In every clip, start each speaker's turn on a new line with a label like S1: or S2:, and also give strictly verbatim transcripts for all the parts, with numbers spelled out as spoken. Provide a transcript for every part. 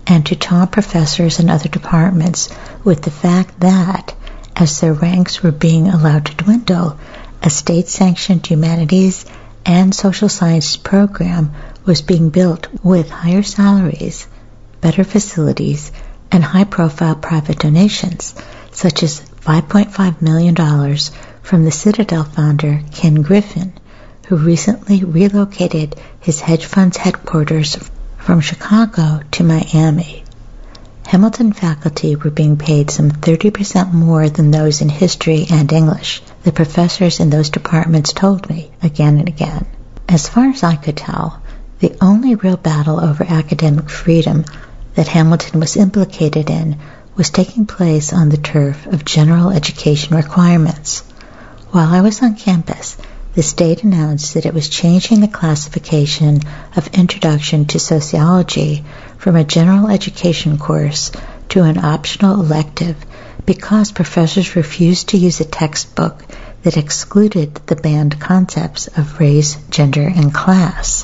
S1: and to taunt professors in other departments with the fact that, as their ranks were being allowed to dwindle, a state-sanctioned humanities and social sciences program was being built with higher salaries, better facilities, and high-profile private donations, such as five point five million dollars from the Citadel founder Ken Griffin, who recently relocated his hedge fund's headquarters from Chicago to Miami. Hamilton faculty were being paid some thirty percent more than those in history and English, the professors in those departments told me again and again. As far as I could tell, the only real battle over academic freedom that Hamilton was implicated in was taking place on the turf of general education requirements. While I was on campus, the state announced that it was changing the classification of Introduction to Sociology from a general education course to an optional elective because professors refused to use a textbook that excluded the banned concepts of race, gender, and class.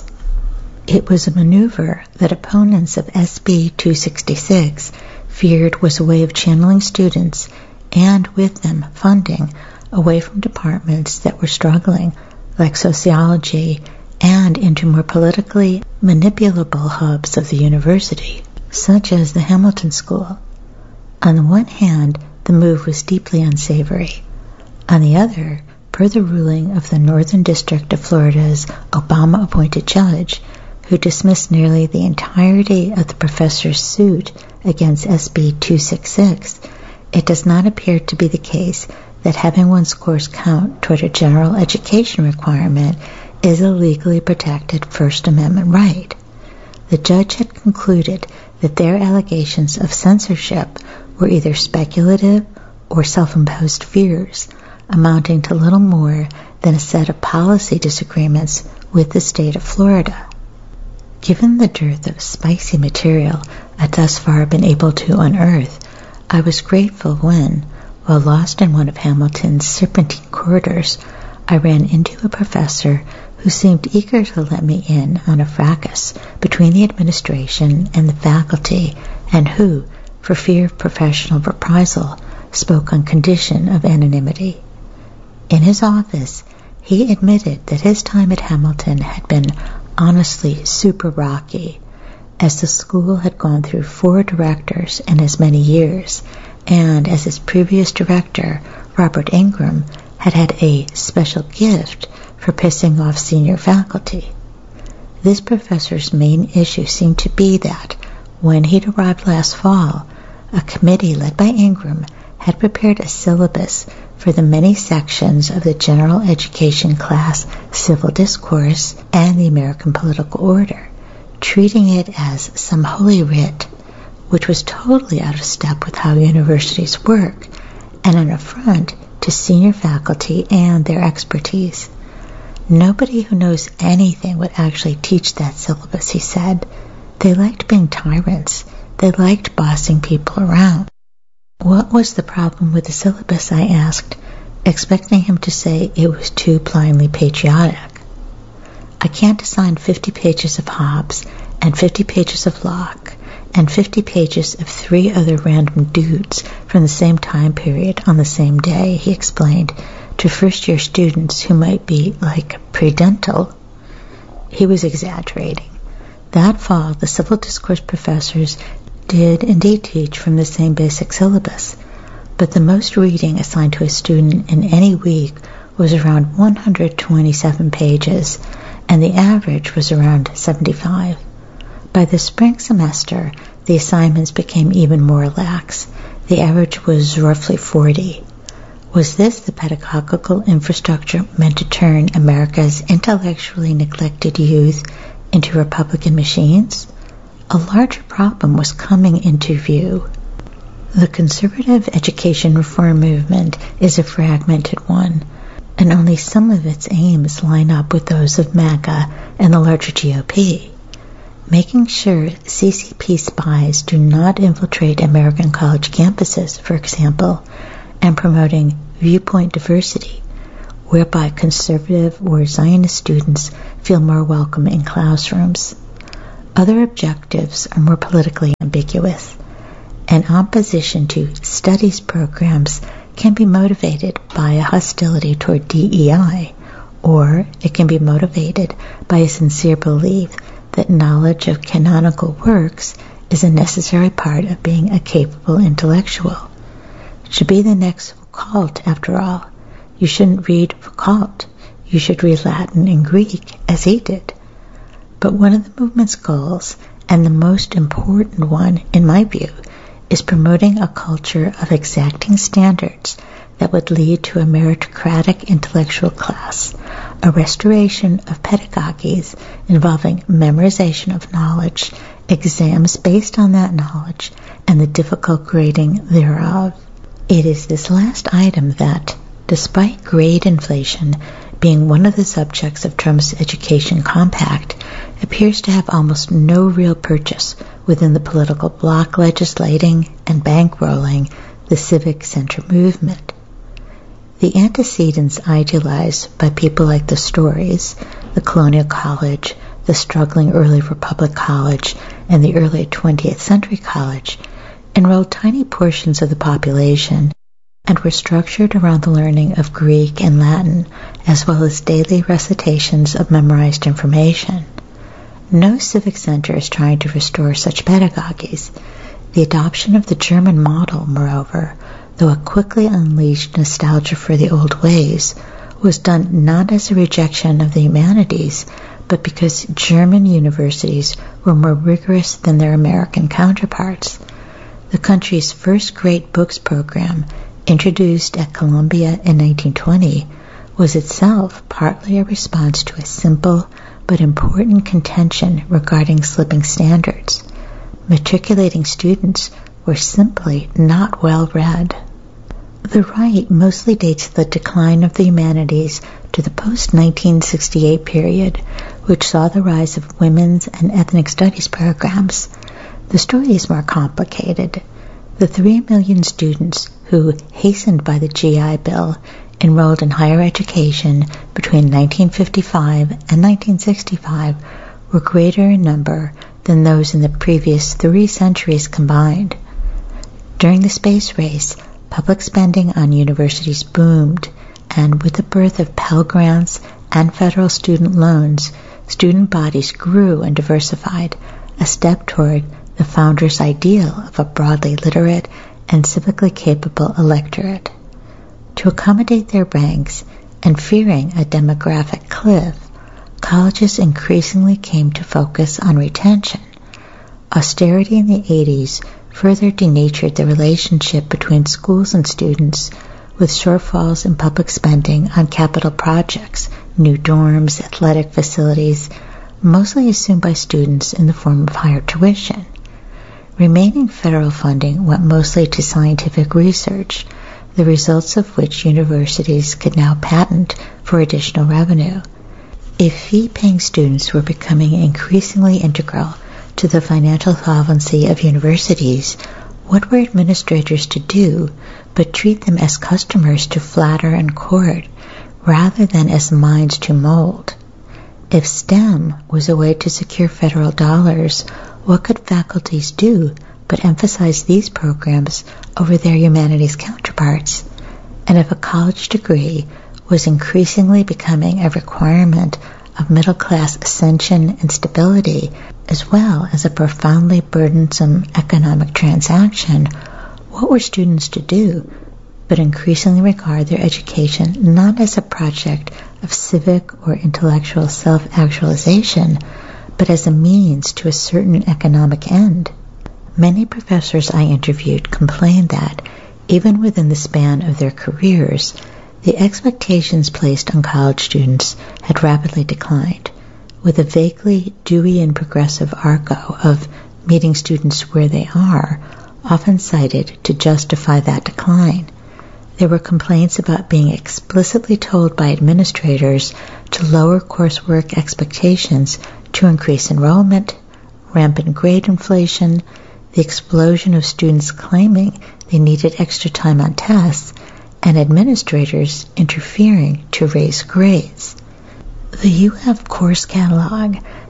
S1: It was a maneuver that opponents of S B two sixty-six feared was a way of channeling students, and with them funding, away from departments that were struggling, like sociology, and into more politically manipulable hubs of the university, such as the Hamilton School. On the one hand, the move was deeply unsavory. On the other, per the ruling of the Northern District of Florida's Obama-appointed judge, who dismissed nearly the entirety of the professor's suit against S B two sixty-six, it does not appear to be the case that having one's course count toward a general education requirement is a legally protected First Amendment right. The judge had concluded that their allegations of censorship were either speculative or self-imposed fears, amounting to little more than a set of policy disagreements with the state of Florida. Given the dearth of spicy material I'd thus far been able to unearth, I was grateful when, while lost in one of Hamilton's serpentine corridors, I ran into a professor who seemed eager to let me in on a fracas between the administration and the faculty, and who, for fear of professional reprisal, spoke on condition of anonymity. In his office, he admitted that his time at Hamilton had been honestly super rocky, as the school had gone through four directors in as many years, and as its previous director, Robert Ingram, had had a special gift for pissing off senior faculty. This professor's main issue seemed to be that, when he'd arrived last fall, a committee led by Ingram had prepared a syllabus for the many sections of the general education class Civil Discourse and the American Political Order, treating it as some holy writ, which was totally out of step with how universities work, and an affront to senior faculty and their expertise. Nobody who knows anything would actually teach that syllabus, he said. They liked being tyrants. They liked bossing people around. What was the problem with the syllabus, I asked, expecting him to say it was too blindly patriotic. I can't assign fifty pages of Hobbes and fifty pages of Locke and fifty pages of three other random dudes from the same time period on the same day, he explained, to first-year students who might be, like, pre-dental. He was exaggerating. That fall, the Civil Discourse professors did indeed teach from the same basic syllabus, but the most reading assigned to a student in any week was around one hundred twenty-seven pages, and the average was around seventy-five. By the spring semester, the assignments became even more lax. The average was roughly forty. Was this the pedagogical infrastructure meant to turn America's intellectually neglected youth into Republican machines? A larger problem was coming into view. The conservative education reform movement is a fragmented one, and only some of its aims line up with those of MAGA and the larger G O P. Making sure C C P spies do not infiltrate American college campuses, for example, and promoting viewpoint diversity, whereby conservative or Zionist students feel more welcome in classrooms. Other objectives are more politically ambiguous. An opposition to studies programs can be motivated by a hostility toward D E I, or it can be motivated by a sincere belief that knowledge of canonical works is a necessary part of being a capable intellectual. To be the next Foucault, after all, you shouldn't read Foucault. You should read Latin and Greek, as he did. But one of the movement's goals, and the most important one, in my view, is promoting a culture of exacting standards that would lead to a meritocratic intellectual class, a restoration of pedagogies involving memorization of knowledge, exams based on that knowledge, and the difficult grading thereof. It is this last item that, despite grade inflation being one of the subjects of Trump's education compact, appears to have almost no real purchase within the political bloc legislating and bankrolling the civic center movement. The antecedents idealized by people like the Stories, the Colonial College, the struggling early Republic College, and the early twentieth century college enrolled tiny portions of the population and were structured around the learning of Greek and Latin, as well as daily recitations of memorized information. No civic center is trying to restore such pedagogies. The adoption of the German model, moreover, though it quickly unleashed nostalgia for the old ways, was done not as a rejection of the humanities, but because German universities were more rigorous than their American counterparts. The country's first great books program, introduced at Columbia in nineteen twenty, was itself partly a response to a simple but important contention regarding slipping standards. Matriculating students were simply not well read. The right mostly dates the decline of the humanities to the post nineteen sixty-eight period, which saw the rise of women's and ethnic studies programs. The story is more complicated. The three million students who, hastened by the G I Bill, enrolled in higher education between nineteen fifty-five and nineteen sixty-five were greater in number than those in the previous three centuries combined. During the space race, public spending on universities boomed, and with the birth of Pell Grants and federal student loans, student bodies grew and diversified, a step toward the founders' ideal of a broadly literate and civically capable electorate. To accommodate their ranks, and fearing a demographic cliff, colleges increasingly came to focus on retention. Austerity in the eighties further denatured the relationship between schools and students, with shortfalls in public spending on capital projects, new dorms, athletic facilities, mostly assumed by students in the form of higher tuition. Remaining federal funding went mostly to scientific research, the results of which universities could now patent for additional revenue. If fee-paying students were becoming increasingly integral to the financial solvency of universities, what were administrators to do but treat them as customers to flatter and court, rather than as minds to mold? If STEM was a way to secure federal dollars, what could faculties do but emphasize these programs over their humanities counterparts? And if a college degree was increasingly becoming a requirement of middle-class ascension and stability, as well as a profoundly burdensome economic transaction, what were students to do but increasingly regard their education not as a project of civic or intellectual self-actualization, but as a means to a certain economic end? Many professors I interviewed complained that, even within the span of their careers, the expectations placed on college students had rapidly declined, with a vaguely Deweyan progressive arco of meeting students where they are often cited to justify that decline. There were complaints about being explicitly told by administrators to lower coursework expectations to increase enrollment, rampant grade inflation, the explosion of students claiming they needed extra time on tests, and administrators interfering to raise grades. The U F course catalog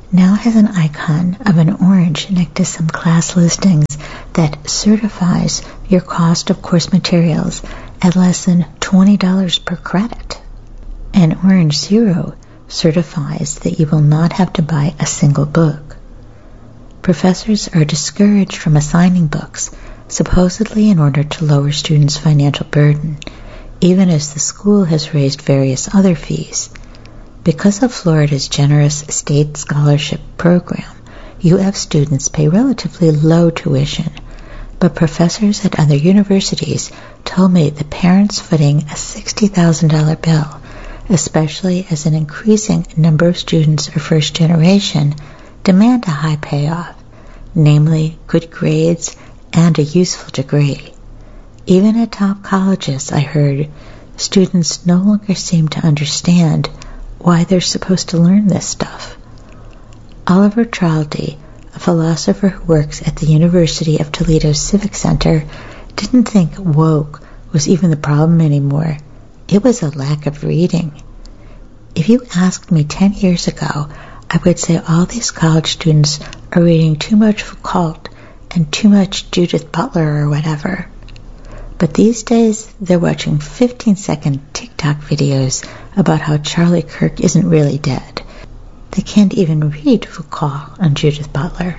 S1: now has an icon of an orange next to some class listings that certifies your cost of course materials at less than twenty dollars per credit. And Orange Zero certifies that you will not have to buy a single book. Professors are discouraged from assigning books, supposedly in order to lower students' financial burden, even as the school has raised various other fees. Because of Florida's generous state scholarship program, U F students pay relatively low tuition, but professors at other universities told me that parents footing a sixty thousand dollars bill, especially as an increasing number of students are first generation, demand a high payoff, namely good grades and a useful degree. Even at top colleges, I heard, students no longer seem to understand why they're supposed to learn this stuff. Oliver Traldi, a philosopher who works at the University of Toledo's Civic Center, didn't think woke was even the problem anymore. It was a lack of reading. If you asked me ten years ago, I would say all these college students are reading too much Foucault and too much Judith Butler or whatever. But these days, they're watching fifteen-second TikTok videos about how Charlie Kirk isn't really dead. They can't even read Foucault and Judith Butler.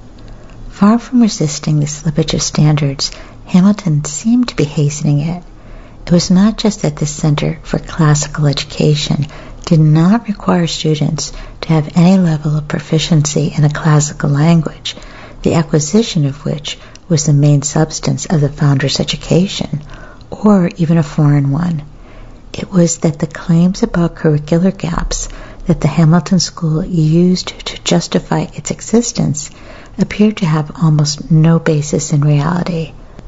S1: Far from resisting the slippage of standards, Hamilton seemed to be hastening it. It was not just that the Center for Classical Education did not require students to have any level of proficiency in a classical language, the acquisition of which was the main substance of the founder's education, or even a foreign one. It was that the claims about curricular gaps that the Hamilton School used to justify its existence appeared to have almost no basis in reality.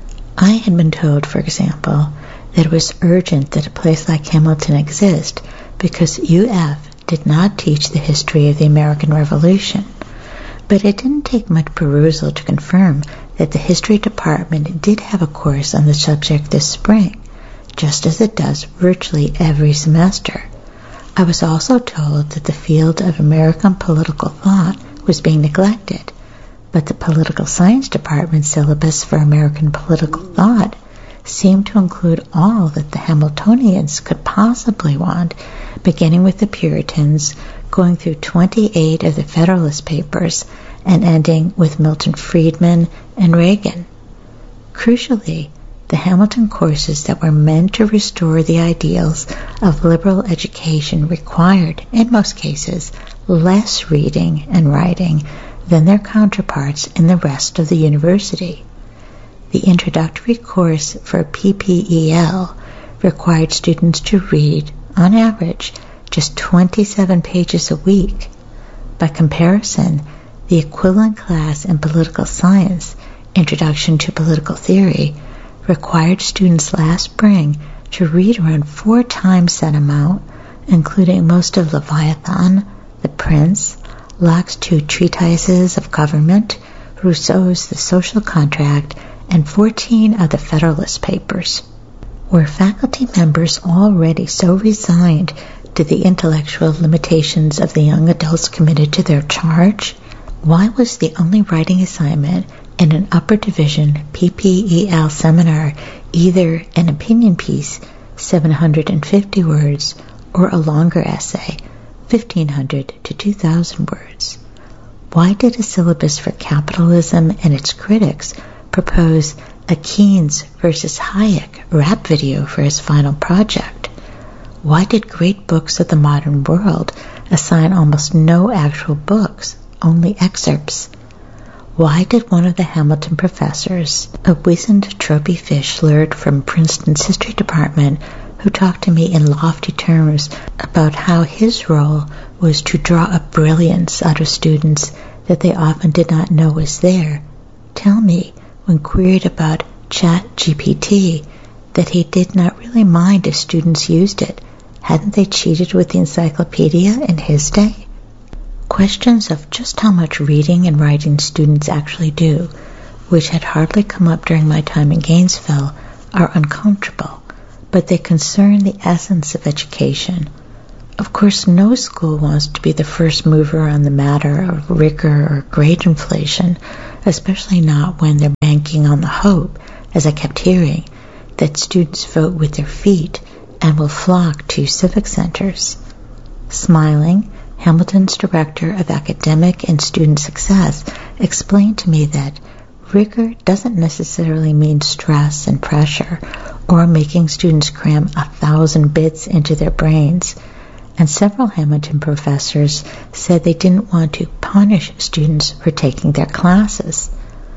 S1: I had been told, for example, that it was urgent that a place like Hamilton exist because U F did not teach the history of the American Revolution. But it didn't take much perusal to confirm that the history department did have a course on the subject this spring, just as it does virtually every semester. I was also told that the field of American political thought was being neglected, but the political science department syllabus for American political thought seemed to include all that the Hamiltonians could possibly want, beginning with the Puritans, going through twenty-eight of the Federalist Papers, and ending with Milton Friedman and Reagan. Crucially, the Hamilton courses that were meant to restore the ideals of liberal education required, in most cases, less reading and writing than their counterparts in the rest of the university. The introductory course for P P E L required students to read, on average, just twenty-seven pages a week. By comparison, the equivalent class in political science, Introduction to Political Theory, required students last spring to read around four times that amount, including most of Leviathan, The Prince, Locke's two treatises of government, Rousseau's The Social Contract, and fourteen of the Federalist Papers. Were faculty members already so resigned to the intellectual limitations of the young adults committed to their charge? Why was the only writing assignment in an upper division P P E L seminar either an opinion piece, seven hundred fifty words, or a longer essay, fifteen hundred to two thousand words? Why did a syllabus for capitalism and its critics propose a Keynes versus Hayek rap video for his final project? Why did great books of the modern world assign almost no actual books, only excerpts? Why did one of the Hamilton professors, a wizened trophy fish lured from Princeton's history department, who talked to me in lofty terms about how his role was to draw up brilliance out of students that they often did not know was there, tell me, when queried about Chat G P T, that he did not really mind if students used it? Hadn't they cheated with the encyclopedia in his day? Questions of just how much reading and writing students actually do, which had hardly come up during my time in Gainesville, are uncomfortable, but they concern the essence of education. Of course, no school wants to be the first mover on the matter of rigor or grade inflation, especially not when they're banking on the hope, as I kept hearing, that students vote with their feet and will flock to civic centers. Smiling, Hamilton's director of academic and student success explained to me that rigor doesn't necessarily mean stress and pressure or making students cram a thousand bits into their brains. And several Hamilton professors said they didn't want to punish students for taking their classes.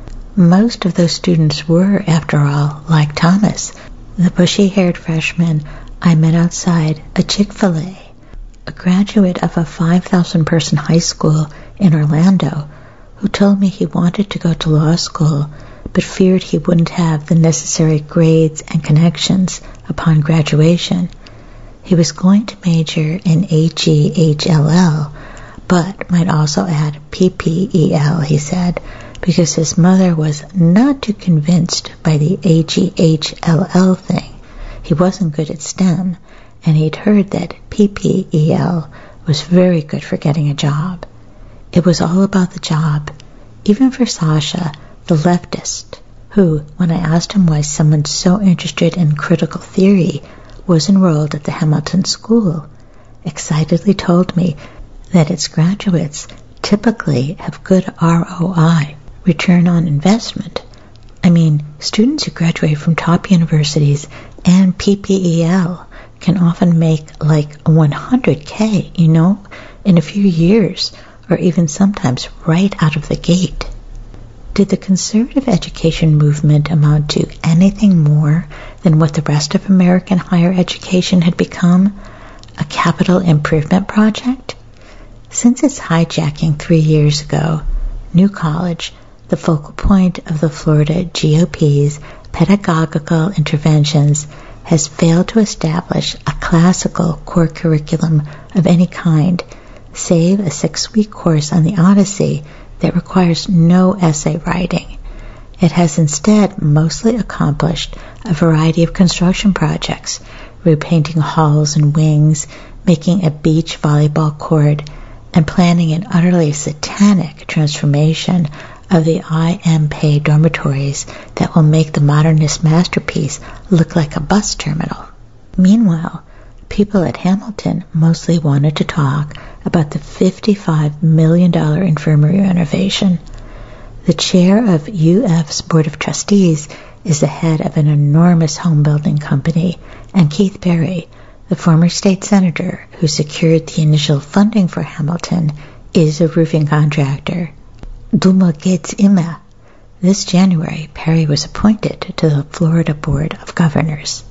S1: Most of those students were, after all, like Thomas, the bushy-haired freshman I met outside a Chick-fil-A, a graduate of a five thousand person high school in Orlando, who told me he wanted to go to law school but feared he wouldn't have the necessary grades and connections upon graduation. He was going to major in H E H L L, but might also add P P E L, he said, because his mother was not too convinced by the H E H L L thing. He wasn't good at STEM, and he'd heard that P P E L was very good for getting a job. It was all about the job, even for Sasha, the leftist, who, when I asked him why someone so interested in critical theory was enrolled at the Hamilton School, excitedly told me that its graduates typically have good R O I, return on investment. I mean, students who graduate from top universities and P P E L can often make like one hundred K, you know, in a few years, or even sometimes right out of the gate. Did the conservative education movement amount to anything more than what the rest of American higher education had become? A capital improvement project? Since its hijacking three years ago, New College, the focal point of the Florida G O P's pedagogical interventions, has failed to establish a classical core curriculum of any kind, save a six-week course on the Odyssey that requires no essay writing. It has instead mostly accomplished a variety of construction projects, repainting halls and wings, making a beach volleyball court, and planning an utterly satanic transformation of the I M P A dormitories that will make the modernist masterpiece look like a bus terminal. Meanwhile, people at Hamilton mostly wanted to talk about the fifty-five million dollars infirmary renovation. The chair of U F's Board of Trustees is the head of an enormous home building company, and Keith Berry, the former state senator who secured the initial funding for Hamilton, is a roofing contractor. Dummer geht's immer. This January, Perry was appointed to the Florida Board of Governors.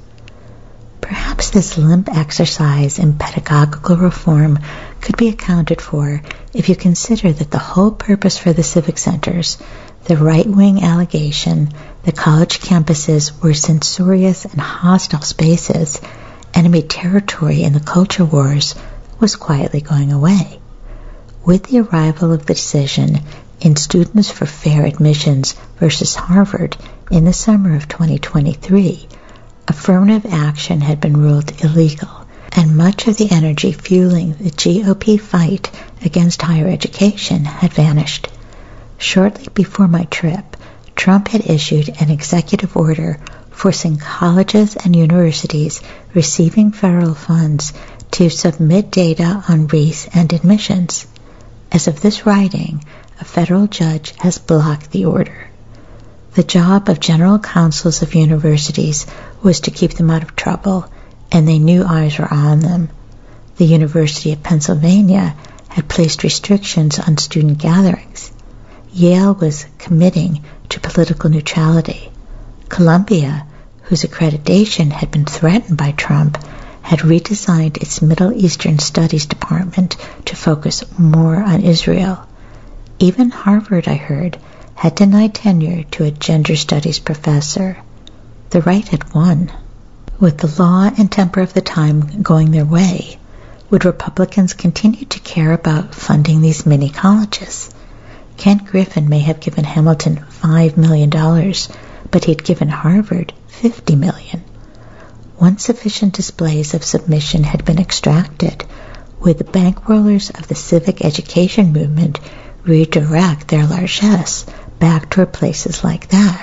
S1: Perhaps this limp exercise in pedagogical reform could be accounted for if you consider that the whole purpose for the civic centers, the right-wing allegation that college campuses were censorious and hostile spaces, enemy territory in the culture wars, was quietly going away. With the arrival of the decision in Students for Fair Admissions versus Harvard in the summer of twenty twenty-three, affirmative action had been ruled illegal, and much of the energy fueling the G O P fight against higher education had vanished. Shortly before my trip, Trump had issued an executive order forcing colleges and universities receiving federal funds to submit data on race and admissions. As of this writing, a federal judge has blocked the order. The job of general counsels of universities was to keep them out of trouble, and they knew eyes were on them. The University of Pennsylvania had placed restrictions on student gatherings. Yale was committing to political neutrality. Columbia, whose accreditation had been threatened by Trump, had redesigned its Middle Eastern Studies department to focus more on Israel. Even Harvard, I heard, had denied tenure to a gender studies professor. The right had won. With the law and temper of the time going their way, would Republicans continue to care about funding these mini colleges? Kent Griffin may have given Hamilton five million dollars, but he'd given Harvard fifty million dollars. Once sufficient displays of submission had been extracted, would the bankrollers of the civic education movement redirect their largesse back toward places like that?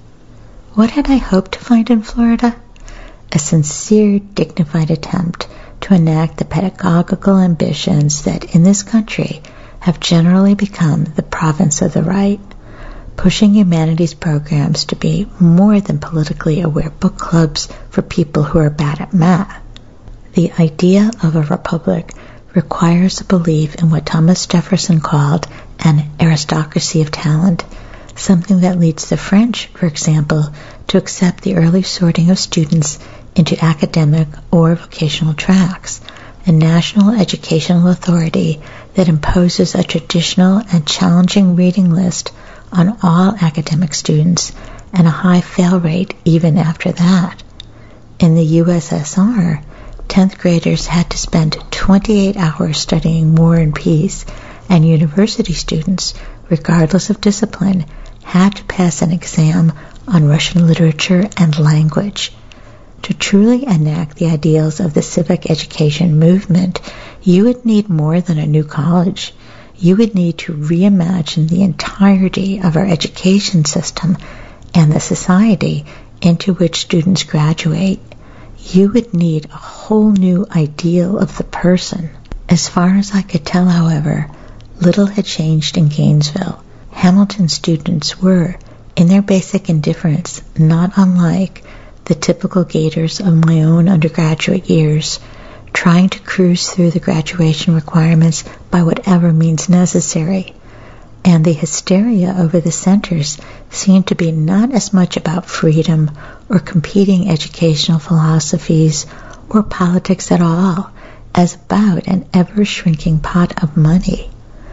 S1: What had I hoped to find in Florida? A sincere, dignified attempt to enact the pedagogical ambitions that in this country have generally become the province of the right, pushing humanities programs to be more than politically aware book clubs for people who are bad at math. The idea of a republic requires a belief in what Thomas Jefferson called an aristocracy of talent, something that leads the French, for example, to accept the early sorting of students into academic or vocational tracks, a national educational authority that imposes a traditional and challenging reading list on all academic students and a high fail rate even after that. In the U S S R, tenth graders had to spend twenty-eight hours studying War and Peace, and university students, regardless of discipline, had to pass an exam on Russian literature and language. To truly enact the ideals of the civic education movement, you would need more than a new college. You would need to reimagine the entirety of our education system and the society into which students graduate. You would need a whole new ideal of the person. As far as I could tell, however, little had changed in Gainesville. Hamilton students were, in their basic indifference, not unlike the typical Gators of my own undergraduate years, trying to cruise through the graduation requirements by whatever means necessary. And the hysteria over the centers seemed to be not as much about freedom or competing educational philosophies or politics at all as about an ever-shrinking pot of money.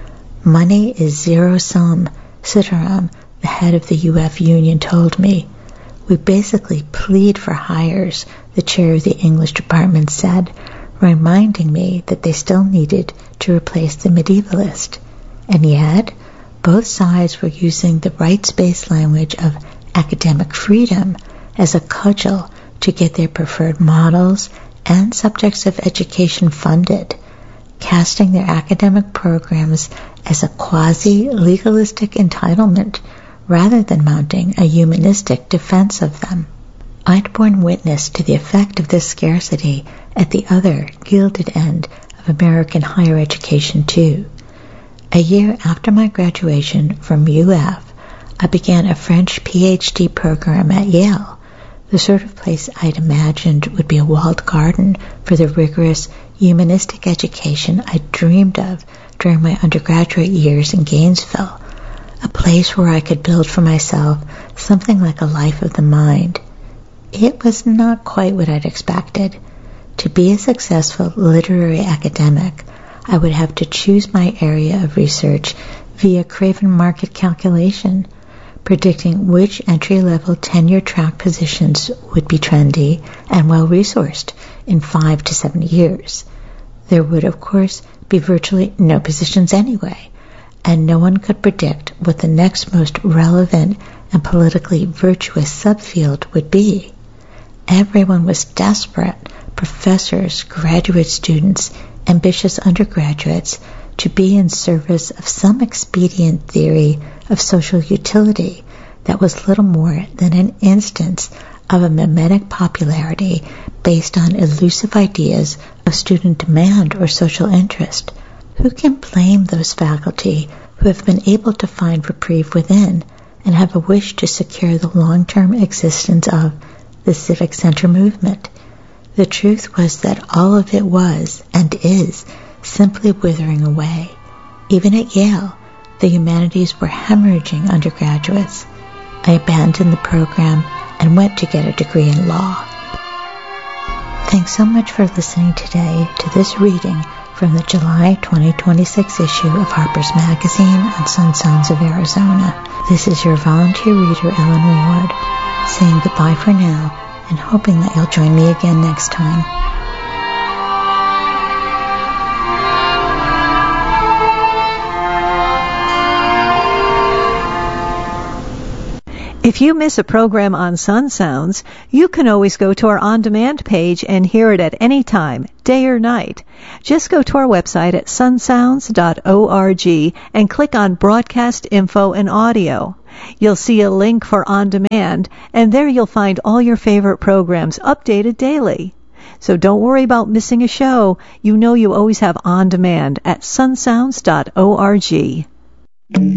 S1: Money is zero-sum, Sitaram, the head of the U F Union, told me. We basically plead for hires, the chair of the English department said, reminding me that they still needed to replace the medievalist. And yet, both sides were using the rights-based language of academic freedom as a cudgel to get their preferred models and subjects of education funded, casting their academic programs as a quasi-legalistic entitlement rather than mounting a humanistic defense of them. I'd borne witness to the effect of this scarcity at the other gilded end of American higher education too. A year after my graduation from U F, I began a French P H D program at Yale, the sort of place I'd imagined would be a walled garden for the rigorous humanistic education I dreamed of during my undergraduate years in Gainesville, a place where I could build for myself something like a life of the mind. It was not quite what I'd expected. To be a successful literary academic, I would have to choose my area of research via Craven market calculation, predicting which entry-level tenure-track positions would be trendy and well-resourced in five to seven years. There would, of course, be virtually no positions anyway, and no one could predict what the next most relevant and politically virtuous subfield would be. Everyone was desperate, professors, graduate students, ambitious undergraduates, to be in service of some expedient theory of social utility that was little more than an instance of a mimetic popularity based on elusive ideas of student demand or social interest. Who can blame those faculty who have been able to find reprieve within and have a wish to secure the long-term existence of the civic center movement? The truth was that all of it was, and is, simply withering away. Even at Yale, the humanities were hemorrhaging undergraduates. I abandoned the program and went to get a degree in law. Thanks so much for listening today to this reading from the July twenty twenty-six issue of Harper's Magazine on Sun Sounds of Arizona. This is your volunteer reader, Ellen Ward, saying goodbye for now and hoping that you'll join me again next time.
S2: If you miss a program on Sun Sounds, you can always go to our on-demand page and hear it at any time, day or night. Just go to our website at sun sounds dot org and click on Broadcast Info and Audio. You'll see a link for On Demand, and there you'll find all your favorite programs updated daily. So don't worry about missing a show. You know you always have On Demand at sun sounds dot org.